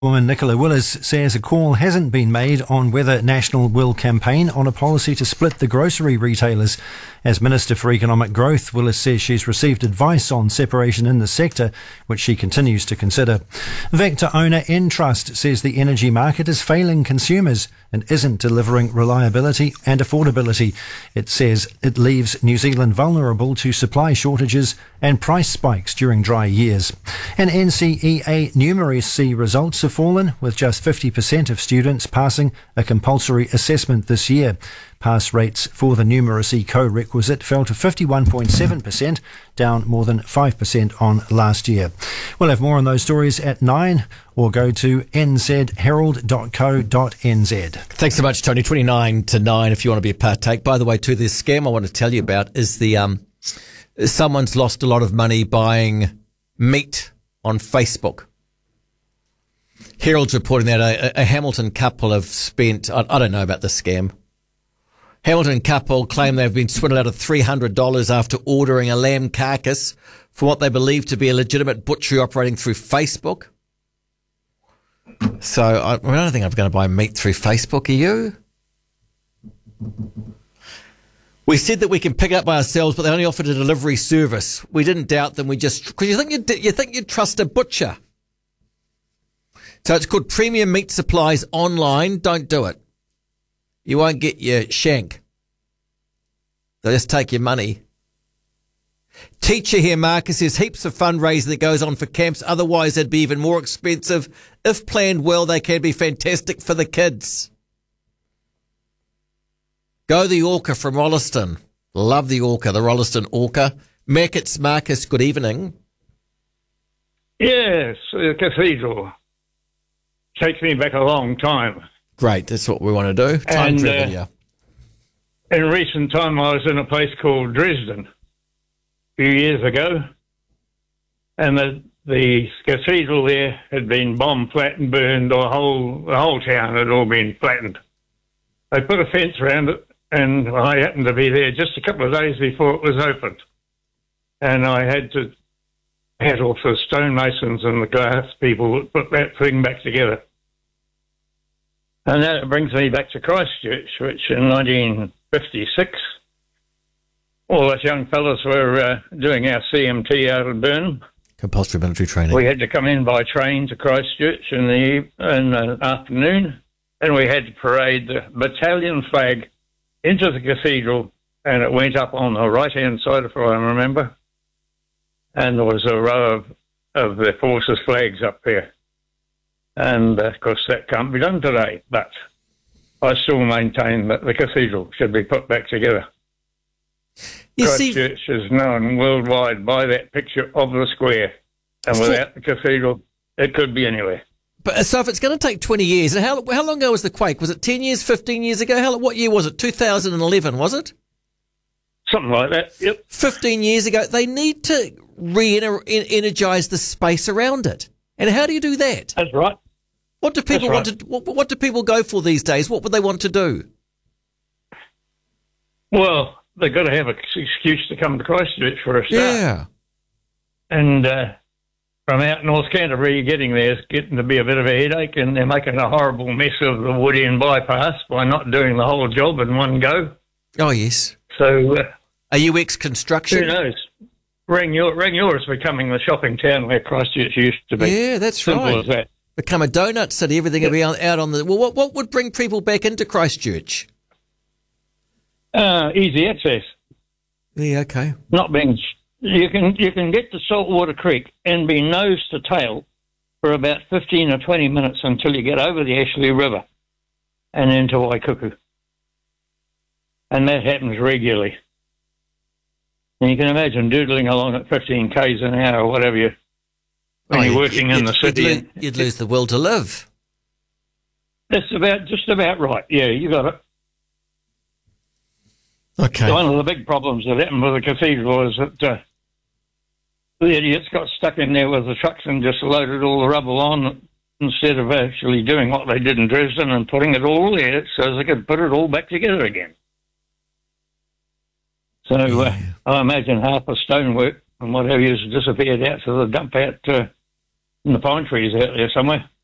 Woman Nicola Willis says a call hasn't been made on whether National will campaign on a policy to split the grocery retailers. As Minister for Economic Growth, Willis says she's received advice on separation in the sector, which she continues to consider. Vector owner Entrust says the energy market is failing consumers and isn't delivering reliability and affordability. It says it leaves New Zealand vulnerable to supply shortages and price spikes during dry years. And NCEA numeracy results have fallen, with just 50% of students passing a compulsory assessment this year. Pass rates for the numeracy co-requisite fell to 51.7%, down more than 5% on last year. We'll have more on those stories at 9, or go to nzherald.co.nz. Thanks so much, Tony. 29 to 9 if you want to be a partake. By the way, too, this scam I want to tell you about is someone's lost a lot of money buying meat on Facebook. Herald's reporting that a Hamilton couple have spent, I don't know about the scam. Hamilton couple claim they've been swindled out of $300 after ordering a lamb carcass from what they believe to be a legitimate butchery operating through Facebook. So I don't think I'm going to buy meat through Facebook. Are you? We said that we can pick it up by ourselves, but they only offered a delivery service. We didn't doubt them. We just, because you think you'd trust a butcher. So it's called Premium Meat Supplies Online. Don't do it. You won't get your shank. They'll just take your money. Teacher here, Marcus, says heaps of fundraising that goes on for camps. Otherwise, they'd be even more expensive. If planned well, they can be fantastic for the kids. Go the Orca from Rolleston. Love the Orca, the Rolleston Orca. It's Marcus, good evening. Yes, the cathedral. Takes me back a long time. Great, that's what we want to do. Time travel, yeah. In recent time, I was in a place called Dresden a few years ago, and the cathedral there had been bombed, flattened, burned. The whole town had all been flattened. They put a fence around it, and I happened to be there just a couple of days before it was opened, and I had to head off the stonemasons and the glass people that put that thing back together. And that brings me back to Christchurch, which in 1956, all us young fellas were doing our CMT out of Burnham. Compulsory military training. We had to come in by train to Christchurch in the afternoon, and we had to parade the battalion flag into the cathedral, and it went up on the right-hand side, if I remember, and there was a row of the forces' flags up there. And, of course, that can't be done today, but I still maintain that the cathedral should be put back together. Christchurch is known worldwide by that picture of the square, and without the cathedral, it could be anywhere. But so if it's going to take 20 years, and how long ago was the quake? Was it 10 years, 15 years ago? What year was it? 2011, was it? Something like that, yep. 15 years ago. They need to re-energise the space around it. And how do you do that? That's right. What do people want to? What do people go for these days? What would they want to do? Well, they've got to have an excuse to come to Christchurch for a start. Yeah. And from out North Canterbury, getting there is getting to be a bit of a headache, and they're making a horrible mess of the Wood End bypass by not doing the whole job in one go. Oh yes. So, are you ex-construction? Who knows? Rangiora is becoming the shopping town where Christchurch used to be. Yeah, that's Simple right. as that. Become a donut city. Everything will be out on the. Well, what would bring people back into Christchurch? Easy access. Yeah, okay. Not being. You can get to Saltwater Creek and be nose to tail for about 15 or 20 minutes until you get over the Ashley River and into Waikuku. And that happens regularly. And you can imagine doodling along at 15 k's an hour or whatever when you're working in the city. You'd lose the will to live. That's just about right. Yeah, you got it. Okay. One of the big problems that happened with the cathedral is that the idiots got stuck in there with the trucks and just loaded all the rubble on instead of actually doing what they did in Dresden and putting it all there so they could put it all back together again. So I imagine half the stonework and what have you has disappeared out to the dump out in the pine trees out there somewhere.